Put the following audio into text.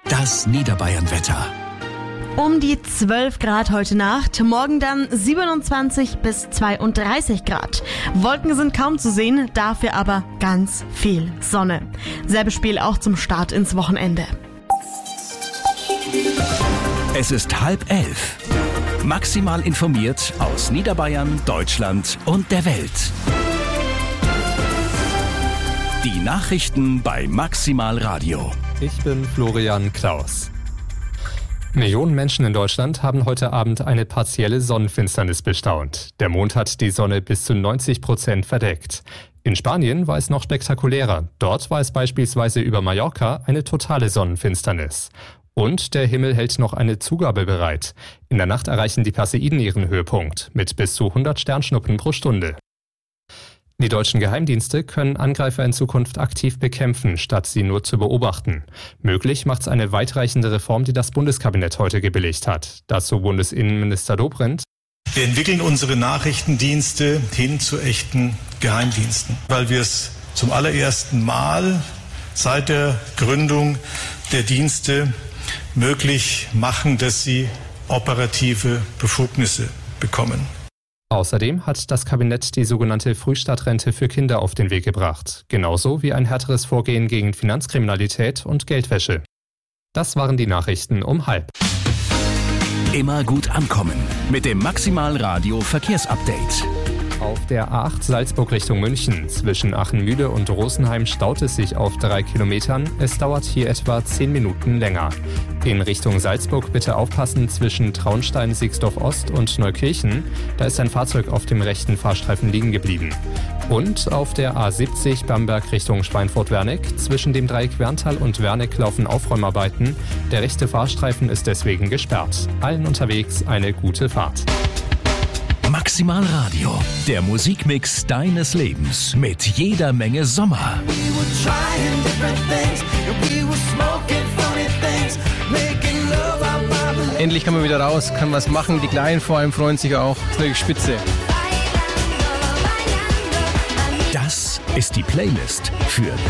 Das Niederbayern-Wetter. Um die 12 Grad heute Nacht, morgen dann 27 bis 32 Grad. Wolken sind kaum zu sehen, dafür aber ganz viel Sonne. Selbes Spiel auch zum Start ins Wochenende. Es ist 10:30. Maximal informiert aus Niederbayern, Deutschland und der Welt. Die Nachrichten bei Maximal Radio. Ich bin Florian Klaus. Millionen Menschen in Deutschland haben heute Abend eine partielle Sonnenfinsternis bestaunt. Der Mond hat die Sonne bis zu 90% verdeckt. In Spanien war es noch spektakulärer. Dort war es beispielsweise über Mallorca eine totale Sonnenfinsternis. Und der Himmel hält noch eine Zugabe bereit. In der Nacht erreichen die Perseiden ihren Höhepunkt mit bis zu 100 Sternschnuppen pro Stunde. Die deutschen Geheimdienste können Angreifer in Zukunft aktiv bekämpfen, statt sie nur zu beobachten. Möglich macht's eine weitreichende Reform, die das Bundeskabinett heute gebilligt hat. Dazu Bundesinnenminister Dobrindt. Wir entwickeln unsere Nachrichtendienste hin zu echten Geheimdiensten, weil wir es zum allerersten Mal seit der Gründung der Dienste möglich machen, dass sie operative Befugnisse bekommen. Außerdem hat das Kabinett die sogenannte Frühstadtrente für Kinder auf den Weg gebracht. Genauso wie ein härteres Vorgehen gegen Finanzkriminalität und Geldwäsche. Das waren die Nachrichten um 12:30. Immer gut ankommen mit dem Maximal Radio Verkehrsupdate. Auf der A8 Salzburg Richtung München zwischen Achenmühle und Rosenheim staut es sich auf 3 Kilometern. Es dauert hier etwa 10 Minuten länger. In Richtung Salzburg bitte aufpassen zwischen Traunstein, Sixdorf Ost und Neukirchen. Da ist ein Fahrzeug auf dem rechten Fahrstreifen liegen geblieben. Und auf der A70 Bamberg Richtung Schweinfurt-Wernick zwischen dem Dreieck Werntal und Wernick laufen Aufräumarbeiten. Der rechte Fahrstreifen ist deswegen gesperrt. Allen unterwegs eine gute Fahrt. Maximal Radio, der Musikmix deines Lebens mit jeder Menge Sommer. Endlich kann man wieder raus, kann was machen. Die Kleinen vor allem freuen sich auch. Das ist wirklich spitze. Das ist die Playlist für